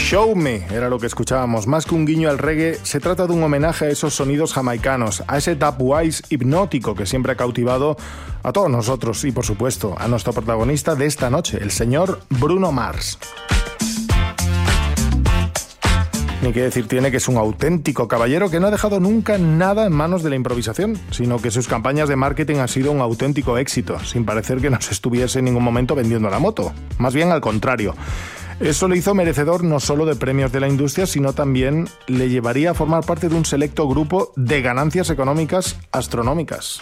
Show Me era lo que escuchábamos. Más que un guiño al reggae, se trata de un homenaje a esos sonidos jamaicanos, a ese dubwise hipnótico que siempre ha cautivado a todos nosotros y, por supuesto, a nuestro protagonista de esta noche, el señor Bruno Mars. Ni que decir tiene que es un auténtico caballero que no ha dejado nunca nada en manos de la improvisación, sino que sus campañas de marketing han sido un auténtico éxito, sin parecer que nos estuviese en ningún momento vendiendo la moto. Más bien al contrario. Eso le hizo merecedor no solo de premios de la industria, sino también le llevaría a formar parte de un selecto grupo de ganancias económicas astronómicas.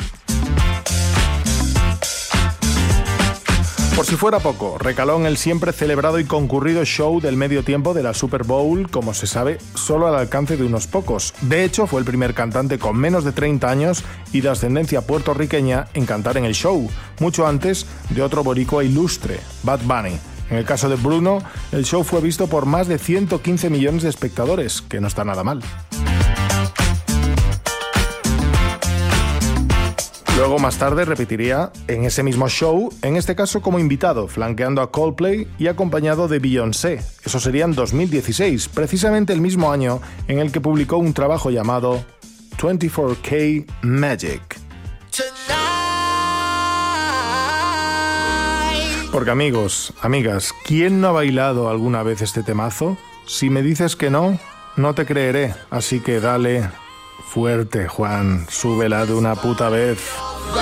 Por si fuera poco, recaló en el siempre celebrado y concurrido show del medio tiempo de la Super Bowl, como se sabe, solo al alcance de unos pocos. De hecho, fue el primer cantante con menos de 30 años y de ascendencia puertorriqueña en cantar en el show, mucho antes de otro boricua ilustre, Bad Bunny. En el caso de Bruno, el show fue visto por más de 115 millones de espectadores, que no está nada mal. Luego, más tarde, repetiría en ese mismo show, en este caso como invitado, flanqueando a Coldplay y acompañado de Beyoncé. Eso sería en 2016, precisamente el mismo año en el que publicó un trabajo llamado 24K Magic. Porque amigos, amigas, ¿quién no ha bailado alguna vez este temazo? Si me dices que no, no te creeré. Así que dale fuerte, Juan, súbela de una puta vez.